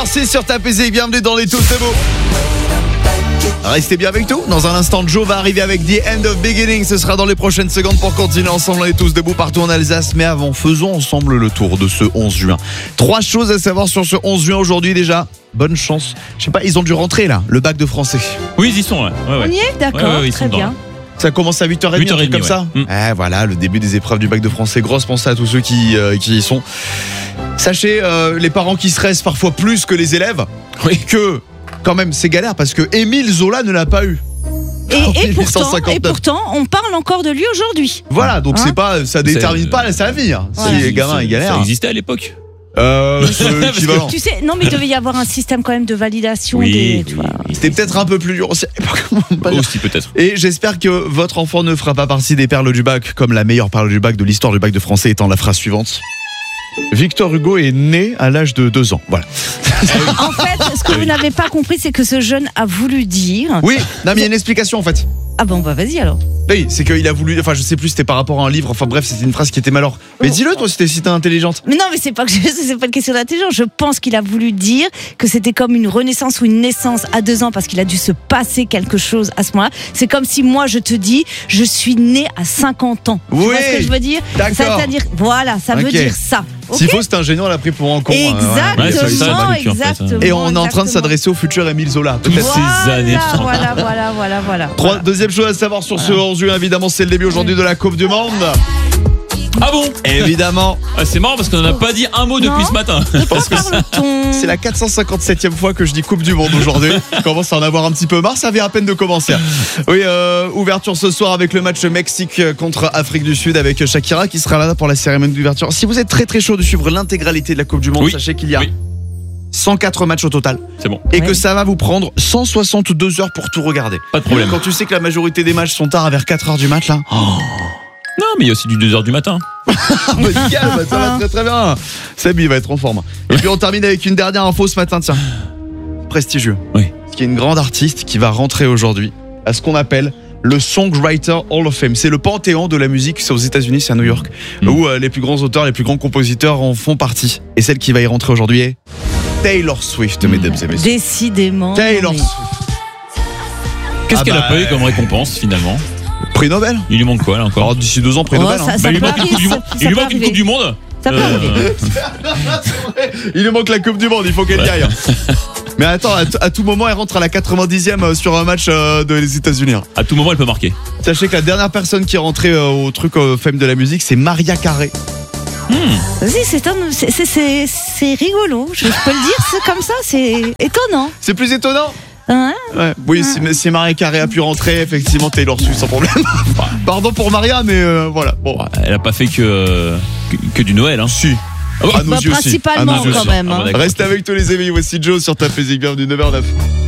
9h06 sur Ta Musique, bienvenue dans les Tous c'est beau. Restez bien avec nous. Dans un instant, Joe va arriver avec The End of Beginning. Ce sera dans les prochaines secondes pour continuer ensemble. On est tous debout partout en Alsace. Mais avant, faisons ensemble le tour de ce 11 juin. 3 choses à savoir sur ce 11 juin aujourd'hui déjà. Bonne chance. Je sais pas, ils ont dû rentrer là, le bac de français. Oui, ils y sont là. Ouais. On y est, d'accord, ils très sont bien. Ça commence à 8h30, 8h30, un truc comme ça. Voilà, le début des épreuves du bac de français. Grosse pensée à tous ceux qui y sont. Sachez, les parents qui stressent parfois plus que les élèves, que quand même c'est galère parce que Émile Zola ne l'a pas eu. Et pourtant, on parle encore de lui aujourd'hui. Voilà, donc c'est pas, ça détermine pas sa vie. Si les gamins ils galèrent. Ça existait à l'époque. Équivalent. Tu sais, non mais il devait y avoir un système quand même de validation tu vois. C'était peut-être un peu plus dur aussi. Aussi peut-être. Et j'espère que votre enfant ne fera pas partie des perles du bac, comme la meilleure perle du bac de l'histoire du bac de français étant la phrase suivante. Victor Hugo est né à l'âge de 2 ans. Voilà. En fait, ce que vous n'avez pas compris, c'est que ce jeune a voulu dire. Oui, non, mais il y a une explication en fait. Ah bon, bah vas-y alors. Oui, c'est qu'il a voulu. Enfin, je sais plus, c'était par rapport à un livre. Enfin, bref, c'était une phrase qui était malheur. Mais dis-le, toi, si t'es intelligente. Mais non, mais c'est pas une question d'intelligence. Je pense qu'il a voulu dire que c'était comme une renaissance ou une naissance à 2 ans parce qu'il a dû se passer quelque chose à ce moment-là. C'est comme si moi, je te dis, je suis né à 50 ans. Tu vois ce que je veux dire? D'accord. C'est-à-dire, voilà, ça veut dire ça. Okay. S'il faut, c'est un génie, on l'a pris pour un con. Exactement, exactement. Et on est en train de s'adresser au futur Émile Zola. Toutes ces années. Voilà. Deuxième chose à savoir sur ce 11 juin, évidemment, c'est le début aujourd'hui de la Coupe du Monde. Ah bon? Évidemment. C'est marrant parce qu'on n'en a pas dit un mot depuis ce matin. Parce que c'est la 457e fois que je dis Coupe du Monde aujourd'hui. Je commence à en avoir un petit peu marre, ça vient à peine de commencer. Oui, ouverture ce soir avec le match Mexique contre Afrique du Sud avec Shakira qui sera là pour la cérémonie d'ouverture. Si vous êtes très très chaud de suivre l'intégralité de la Coupe du Monde, sachez qu'il y a 104 matchs au total. C'est bon. Et que ça va vous prendre 162 heures pour tout regarder. Pas de problème. Quand tu sais que la majorité des matchs sont tard vers 4h du mat là. Non, mais il y a aussi du 2h du matin. Nickel, ça va très très bien. Seb, il va être en forme. Et puis on termine avec une dernière info ce matin, tiens. Prestigieux. Oui. Parce qu'il y a une grande artiste qui va rentrer aujourd'hui à ce qu'on appelle le Songwriter Hall of Fame. C'est le panthéon de la musique, c'est aux États-Unis, c'est à New York, où les plus grands auteurs, les plus grands compositeurs en font partie. Et celle qui va y rentrer aujourd'hui est Taylor Swift, mesdames et messieurs. Décidément. Taylor Swift. Qu'est-ce qu'elle a pas eu comme récompense finalement? Prix Nobel. Il lui manque quoi là encore? Alors d'ici 2 ans, prix Nobel. Il lui manque une Coupe du Monde. Il lui manque une Coupe du Monde. Ça peut arriver. Il lui manque la Coupe du Monde, il faut qu'elle y aille. Mais attends, à tout moment, elle rentre à la 90e sur un match des États-Unis. À tout moment, elle peut marquer. Sachez que la dernière personne qui est rentrée au truc Femme de la musique, c'est Mariah Carey. Vas-y, c'est rigolo. Je peux le dire, c'est comme ça, c'est étonnant. C'est plus étonnant. Hein? Ouais. Oui, si Mariah Carey a pu rentrer, effectivement, Taylor Swift sans problème. Pardon pour Maria, mais voilà. Bon. Elle a pas fait que du Noël, hein. Si. Principalement quand même. Restez avec tous les amis, voici Joe sur Ta Musique, bienvenue 9h09.